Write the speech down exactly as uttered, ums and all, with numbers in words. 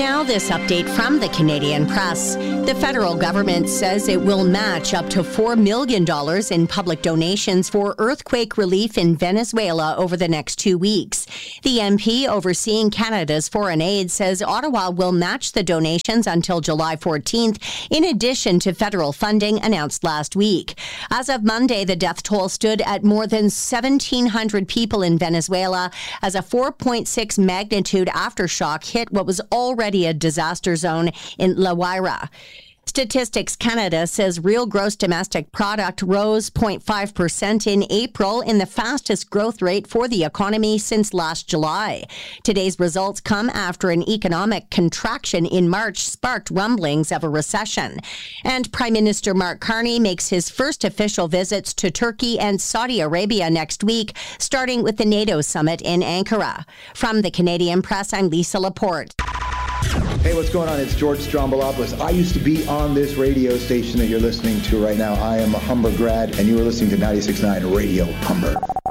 Now this update from the Canadian Press. The federal government says it will match up to four million dollars in public donations for earthquake relief in Venezuela over the next two weeks. The M P overseeing Canada's foreign aid says Ottawa will match the donations until July fourteenth, in addition to federal funding announced last week. As of Monday, the death toll stood at more than seventeen hundred people in Venezuela as a four point six magnitude aftershock hit what was already a disaster zone in La Guaira. Statistics Canada says real gross domestic product rose zero point five percent in April, in the fastest growth rate for the economy since last July. Today's results come after an economic contraction in March sparked rumblings of a recession. And Prime Minister Mark Carney makes his first official visits to Turkey and Saudi Arabia next week, starting with the NATO summit in Ankara. From the Canadian Press, I'm Lisa Laporte. Hey, what's going on? It's George Strombolopoulos. I used to be on this radio station that you're listening to right now. I am a Humber grad, and you are listening to ninety-six point nine Radio Humber.